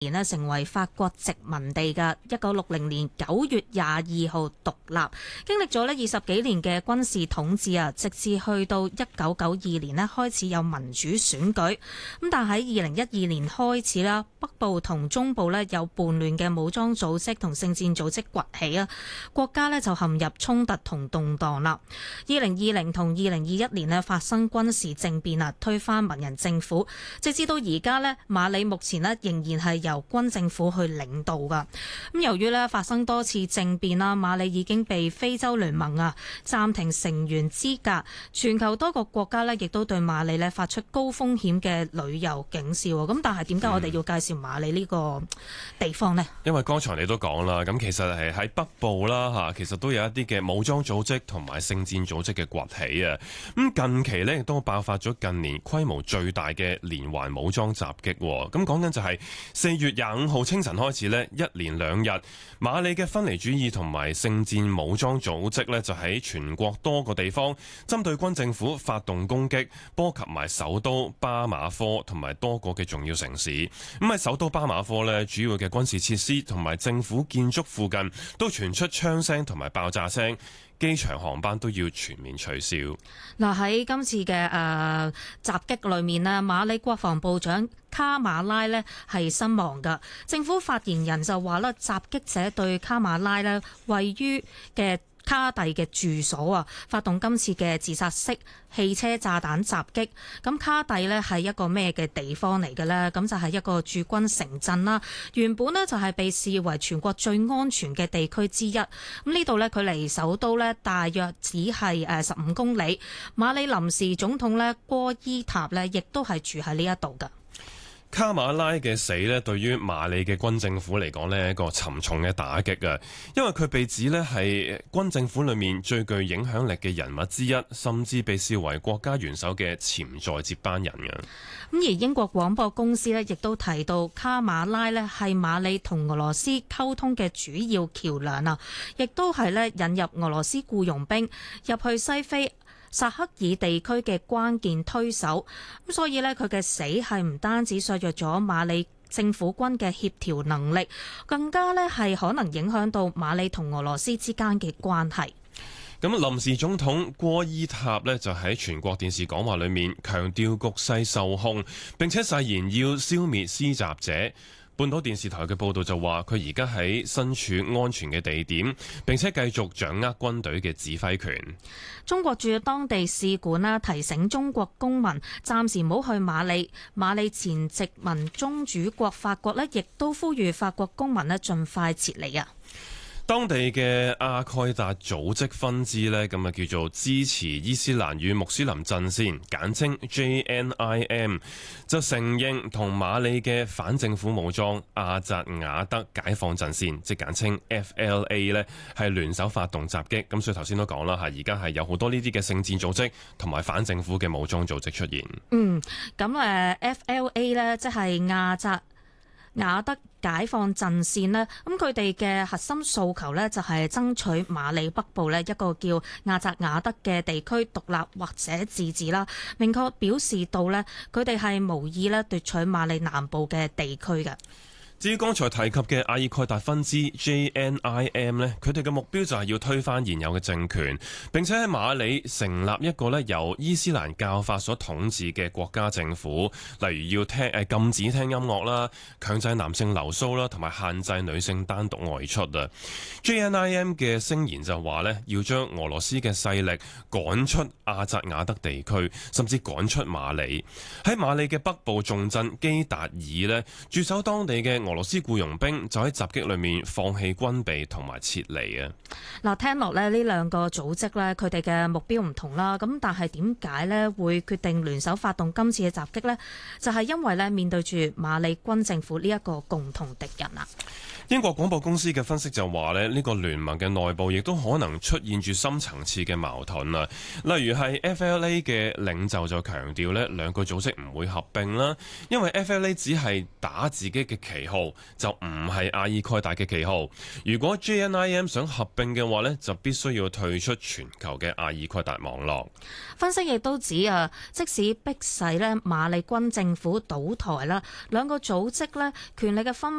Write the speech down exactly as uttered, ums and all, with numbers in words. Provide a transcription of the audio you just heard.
年呢成為法國殖民地嘅。一九六零年九月廿二號獨立，經歷咗呢二十幾年嘅軍事統治啊，直至去到一九九二年呢開始有民主選舉。咁但喺二零一二年開始啦，北部同中部呢有叛亂嘅武裝組織同聖戰組織崛起啊，國家呢就陷入衝突同動盪啦。二零二零同二零二一年呢發生軍事政變啊，推翻文人政府，直至到而家呢，馬里目前呢仍然係由軍政府去領導噶。咁由於呢發生多次政變啦，馬里已經被非洲聯盟啊暫停成員資格，全球多個國家呢亦都對馬里呢發出高風險嘅旅遊警示。咁但係點解我哋要介紹馬里呢個地方呢？ 因為剛才你都講啦，咁其實係喺北部啦嚇，其實都有一啲嘅武裝組織同埋聖戰組織嘅崛起啊。咁近期呢亦都爆發咗近年規模最大嘅連環武裝襲擊。咁講緊就係四月廿五號清晨開始呢，一連兩日，馬里嘅分離主義同埋聖戰武裝組織呢就喺全國多個地方針對軍政府發動攻擊，波及埋首都巴馬科同埋多個嘅重要城市。咁喺首都巴馬科呢，主要嘅軍事設施同埋政府建築附近都傳出槍聲同埋爆炸聲，機場航班都要全面取消。 嗱，喺今次嘅誒襲擊裏面呢，馬里國防部長卡馬拉呢係身亡㗎。政府發言人就話啦，襲擊者對卡馬拉呢位於嘅卡蒂嘅住所啊，發動今次嘅自殺式汽車炸彈襲擊。咁卡蒂呢係一個咩嘅地方嚟嘅呢？咁就係一個駐軍城鎮啦。原本呢就係被視為全國最安全嘅地區之一。咁呢度呢，距離首都呢大約只係誒十五公里。馬里臨時總統呢戈伊塔呢亦都係住喺呢一度㗎。 卡馬拉嘅死呢，對於馬里嘅軍政府嚟講呢，一個沉重嘅打擊啊！因為佢被指呢係軍政府裏面最具影響力嘅人物之一，甚至被視為國家元首嘅潛在接班人嘅。 咁而英國廣播公司呢，亦都提到卡馬拉呢係馬里同俄羅斯溝通嘅主要橋梁啊，亦都係呢引入俄羅斯僱傭兵入去西非薩克爾地區嘅關鍵推手。咁所以呢，佢嘅死係唔單止削弱咗馬里政府軍嘅協調能力，更加呢係可能影響到馬里同俄羅斯之間嘅關係。 咁臨時總統戈伊塔呢，就喺全國電視講話裏面強調局勢受控，並且誓言要消滅施襲者。半島電視台嘅報道就話，佢而家喺身處安全嘅地點，並且繼續掌握軍隊嘅指揮權。 中國駐當地使館啦提醒中國公民暫時唔好去馬里。馬里前殖民宗主國法國呢，亦都呼籲法國公民呢盡快撤離啊。 當地嘅阿蓋達組織分支呢，咁啊叫做支持伊斯蘭與穆斯林陣線，簡稱 J N I M， 就承認同馬里嘅反政府武裝阿扎瓦德解放陣線，即簡稱 F L A 呢，係聯手發動襲擊。咁所以頭先都講啦，嚇而家係有好多呢啲嘅聖戰組織同埋反政府嘅武裝組織出現。 嗯，咁誒 F L A 呢，即係阿扎瓦德解放陣線呢，咁佢哋嘅核心訴求呢，就係爭取馬里北部呢一個叫阿扎瓦德嘅地區獨立或者自治啦，明確表示到呢，佢哋係無意呢奪取馬里南部嘅地區嘅。 至於剛才提及嘅阿爾蓋達分支 J N I M 呢，佢哋嘅目標就係要推翻現有嘅政權，並且喺馬里成立一個咧由伊斯蘭教法所統治嘅國家政府，例如要聽誒禁止聽音樂啦、強制男性留鬚啦，同埋限制女性單獨外出啊。J N I M 嘅聲言就話咧，要將俄羅斯嘅勢力趕出阿扎瓦德地區，甚至趕出馬里。喺馬里嘅北部重鎮基達爾呢，駐守當地嘅俄羅斯僱傭兵就喺襲擊裏面放棄軍備同埋撤離啊！ 嗱，聽落咧呢兩個組織咧，佢哋嘅目標唔同啦。咁但係點解咧會決定聯手發動今次嘅襲擊呢？就係因為咧面對住馬里軍政府呢一個共同敵人啊！ 英國廣播公司嘅分析就話咧，呢個聯盟嘅內部亦都可能出現住深層次嘅矛盾啊。例如係 F L A 嘅領袖就強調咧，兩個組織唔會合併啦，因為 F L A 只係打自己嘅旗號， 號，就唔係阿爾蓋達嘅旗號。如果 J N I M 想合併嘅話呢，就必須要退出全球嘅阿爾蓋達網絡。 分析亦都指啊，即使迫使咧馬利軍政府倒台啦，兩個組織咧權力嘅分